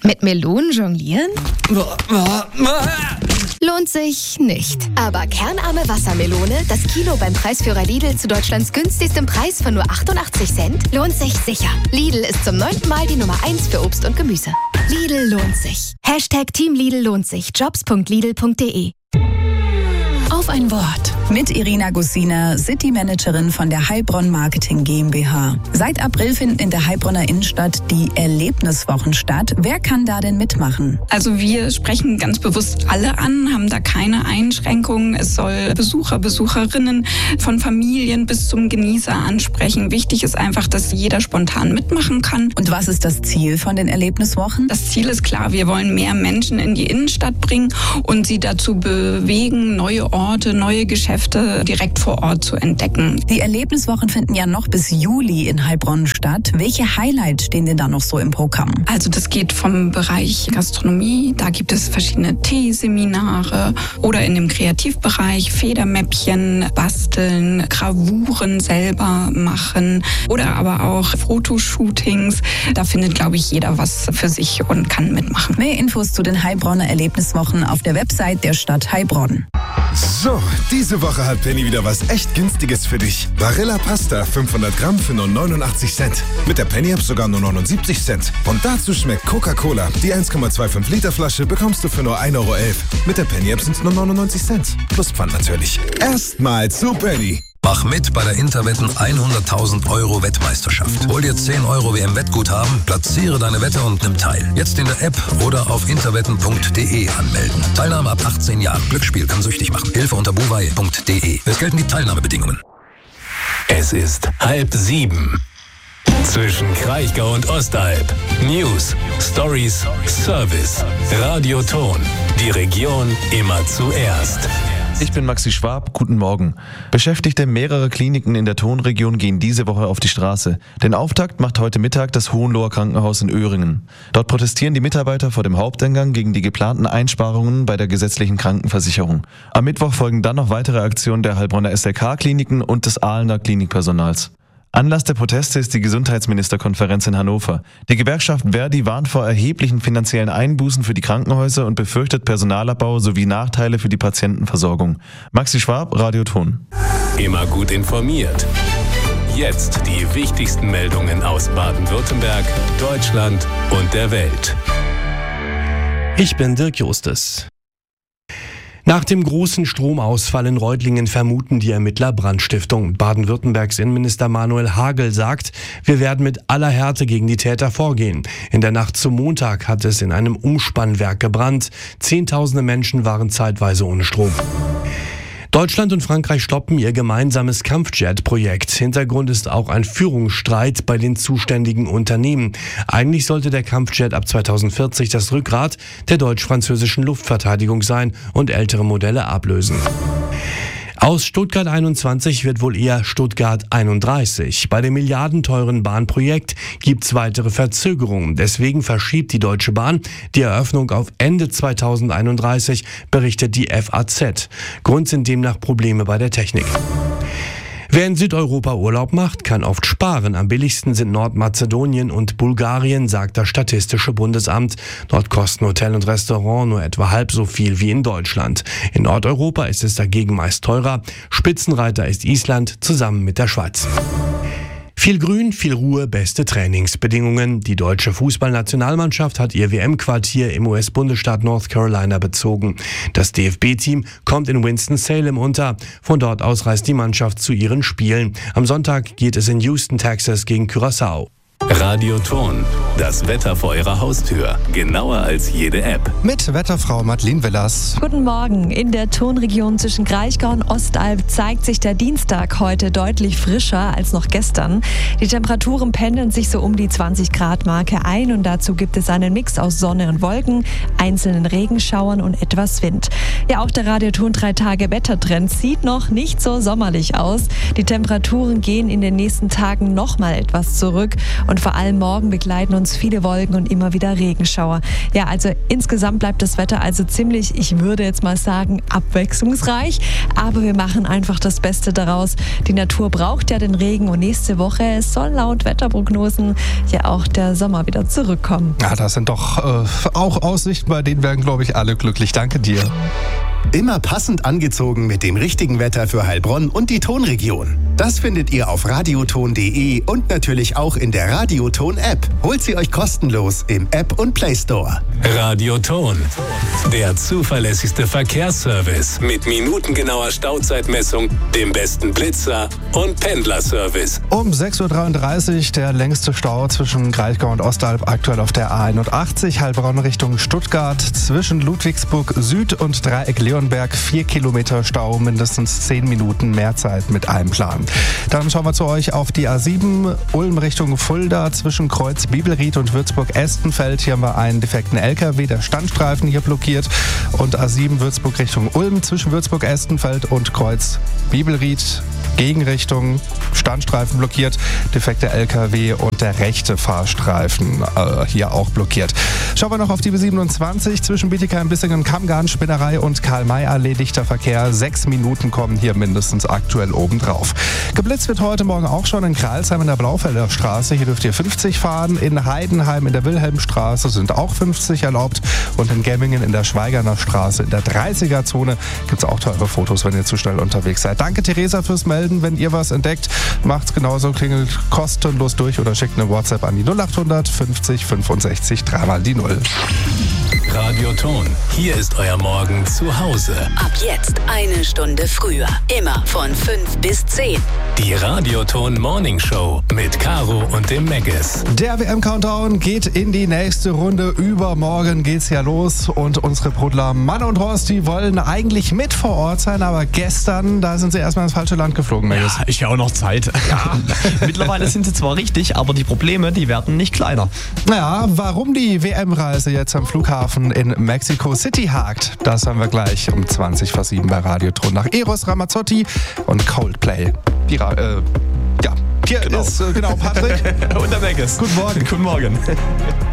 Mit Melonen jonglieren? Lohnt sich nicht. Aber kernarme Wassermelone, das Kilo beim Preisführer Lidl zu Deutschlands günstigstem Preis von nur 88 Cent, lohnt sich sicher. Lidl ist zum 9. Mal die Nummer 1 für Obst und Gemüse. Lidl lohnt sich. #Team Lidl lohnt sich. Jobs.lidl.de. Auf ein Wort. Mit Irina Gussiner, City-Managerin von der Heilbronn Marketing GmbH. Seit April finden in der Heilbronner Innenstadt die Erlebniswochen statt. Wer kann da denn mitmachen? Also wir sprechen ganz bewusst alle an, haben da keine Einschränkungen. Es soll Besucher, Besucherinnen von Familien bis zum Genießer ansprechen. Wichtig ist einfach, dass jeder spontan mitmachen kann. Und was ist das Ziel von den Erlebniswochen? Das Ziel ist klar, wir wollen mehr Menschen in die Innenstadt bringen und sie dazu bewegen, neue Orte, neue Geschäfte direkt vor Ort zu entdecken. Die Erlebniswochen finden ja noch bis Juli in Heilbronn statt. Welche Highlights stehen denn da noch so im Programm? Also das geht vom Bereich Gastronomie, da gibt es verschiedene Teeseminare oder in dem Kreativbereich Federmäppchen basteln, Gravuren selber machen oder aber auch Fotoshootings. Da findet, glaube ich, jeder was für sich und kann mitmachen. Mehr Infos zu den Heilbronner Erlebniswochen auf der Website der Stadt Heilbronn. So, diese Woche hat Penny wieder was echt Günstiges für dich. Barilla Pasta 500 Gramm für nur 89 Cent. Mit der Penny-App sogar nur 79 Cent. Und dazu schmeckt Coca-Cola. Die 1,25 Liter Flasche bekommst du für nur 1,11 Euro. Mit der Penny-App sind es nur 99 Cent. Plus Pfand natürlich. Erstmal zu Penny. Mach mit bei der Interwetten 100.000 Euro Wettmeisterschaft. Hol dir 10 Euro WM-Wettguthaben, platziere deine Wette und nimm teil. Jetzt in der App oder auf interwetten.de anmelden. Teilnahme ab 18 Jahren. Glücksspiel kann süchtig machen. Hilfe unter buwei.de. Es gelten die Teilnahmebedingungen. Es ist 6:30. Zwischen Kraichgau und Ostalb. News, Stories, Service. Radio Ton. Die Region immer zuerst. Ich bin Maxi Schwab, guten Morgen. Beschäftigte mehrerer Kliniken in der Tonregion gehen diese Woche auf die Straße. Den Auftakt macht heute Mittag das Hohenloher Krankenhaus in Öhringen. Dort protestieren die Mitarbeiter vor dem Haupteingang gegen die geplanten Einsparungen bei der gesetzlichen Krankenversicherung. Am Mittwoch folgen dann noch weitere Aktionen der Heilbronner SLK-Kliniken und des Ahlener Klinikpersonals. Anlass der Proteste ist die Gesundheitsministerkonferenz in Hannover. Die Gewerkschaft Verdi warnt vor erheblichen finanziellen Einbußen für die Krankenhäuser und befürchtet Personalabbau sowie Nachteile für die Patientenversorgung. Maxi Schwab, Radio Ton. Immer gut informiert. Jetzt die wichtigsten Meldungen aus Baden-Württemberg, Deutschland und der Welt. Ich bin Dirk Justus. Nach dem großen Stromausfall in Reutlingen vermuten die Ermittler Brandstiftung. Baden-Württembergs Innenminister Manuel Hagel sagt, wir werden mit aller Härte gegen die Täter vorgehen. In der Nacht zum Montag hat es in einem Umspannwerk gebrannt. Zehntausende Menschen waren zeitweise ohne Strom. Deutschland und Frankreich stoppen ihr gemeinsames Kampfjet-Projekt. Hintergrund ist auch ein Führungsstreit bei den zuständigen Unternehmen. Eigentlich sollte der Kampfjet ab 2040 das Rückgrat der deutsch-französischen Luftverteidigung sein und ältere Modelle ablösen. Aus Stuttgart 21 wird wohl eher Stuttgart 31. Bei dem milliardenteuren Bahnprojekt gibt's weitere Verzögerungen. Deswegen verschiebt die Deutsche Bahn die Eröffnung auf Ende 2031, berichtet die FAZ. Grund sind demnach Probleme bei der Technik. Wer in Südeuropa Urlaub macht, kann oft sparen. Am billigsten sind Nordmazedonien und Bulgarien, sagt das Statistische Bundesamt. Dort kosten Hotel und Restaurant nur etwa halb so viel wie in Deutschland. In Nordeuropa ist es dagegen meist teurer. Spitzenreiter ist Island zusammen mit der Schweiz. Viel Grün, viel Ruhe, beste Trainingsbedingungen. Die deutsche Fußballnationalmannschaft hat ihr WM-Quartier im US-Bundesstaat North Carolina bezogen. Das DFB-Team kommt in Winston-Salem unter. Von dort aus reist die Mannschaft zu ihren Spielen. Am Sonntag geht es in Houston, Texas gegen Curaçao. Radio Ton, das Wetter vor Ihrer Haustür. Genauer als jede App. Mit Wetterfrau Madeleine Villas. Guten Morgen. In der Tonregion zwischen Kraichgau und Ostalb zeigt sich der Dienstag heute deutlich frischer als noch gestern. Die Temperaturen pendeln sich so um die 20-Grad-Marke ein und dazu gibt es einen Mix aus Sonne und Wolken, einzelnen Regenschauern und etwas Wind. Ja, auch der Radio Ton 3-Tage-Wettertrend sieht noch nicht so sommerlich aus. Die Temperaturen gehen in den nächsten Tagen noch mal etwas zurück und vor allem morgen begleiten uns viele Wolken und immer wieder Regenschauer. Ja, also insgesamt bleibt das Wetter also ziemlich, ich würde jetzt mal sagen, abwechslungsreich, aber wir machen einfach das Beste daraus. Die Natur braucht ja den Regen und nächste Woche soll laut Wetterprognosen ja auch der Sommer wieder zurückkommen. Ja, das sind doch auch Aussichten, bei denen werden, glaube ich, alle glücklich. Danke dir. Immer passend angezogen mit dem richtigen Wetter für Heilbronn und die Tonregion. Das findet ihr auf radioton.de und natürlich auch in der Radioton-App. Holt sie euch kostenlos im App und Play Store. Radioton, der zuverlässigste Verkehrsservice mit minutengenauer Stauzeitmessung, dem besten Blitzer und Pendlerservice. Um 6.33 Uhr der längste Stau zwischen Kraichgau und Ostalb, aktuell auf der A81, Heilbronn Richtung Stuttgart, zwischen Ludwigsburg Süd und Dreieck Leonberg, 4 Kilometer Stau, mindestens 10 Minuten mehr Zeit mit einplanen. Dann schauen wir zu euch auf die A7, Ulm Richtung Fulda, zwischen Kreuz Bibelried und Würzburg-Estenfeld. Hier haben wir einen defekten LKW, der Standstreifen hier blockiert. Und A7 Würzburg Richtung Ulm, zwischen Würzburg-Estenfeld und Kreuz Bibelried, Gegenrichtung, Standstreifen blockiert, defekter LKW und der rechte Fahrstreifen hier auch blockiert. Schauen wir noch auf die B27 zwischen Bietigheim, Bissingen, Kammgarn, Spinnerei und Karl-May-Allee, dichter Verkehr. 6 Minuten kommen hier mindestens aktuell obendrauf. Geblitzt wird heute Morgen auch schon in Kralsheim in der Blaufelder Straße. Hier dürft ihr 50 fahren. In Heidenheim in der Wilhelmstraße sind auch 50 erlaubt. Und in Gemmingen in der Schweigerner Straße in der 30er-Zone gibt es auch teure Fotos, wenn ihr zu schnell unterwegs seid. Danke, Theresa, fürs Melden. Wenn ihr was entdeckt, macht's genauso, klingelt kostenlos durch oder schickt eine WhatsApp an die 0800 50 65 3 die 0. Radioton, hier ist euer Morgen zu Hause. Ab jetzt 1 Stunde früher. Immer von 5 bis 10. Die Radioton Morning Show mit Caro und dem Meggis. Der WM-Countdown geht in die nächste Runde. Übermorgen geht's ja los. Und unsere Brudler Mann und Horst, die wollen eigentlich mit vor Ort sein. Aber gestern, da sind sie erstmal ins falsche Land geflogen, Meggis. Ja, ich habe auch noch Zeit. Ja. Mittlerweile sind sie zwar richtig, aber die Probleme, die werden nicht kleiner. Naja, warum die WM-Reise jetzt am Flughafen in Mexico City hakt, das haben wir gleich um 20:07 bei Radioton nach Eros Ramazzotti und Coldplay. Hier genau. Ist Patrick und der Meggis. Guten Morgen. Guten Morgen.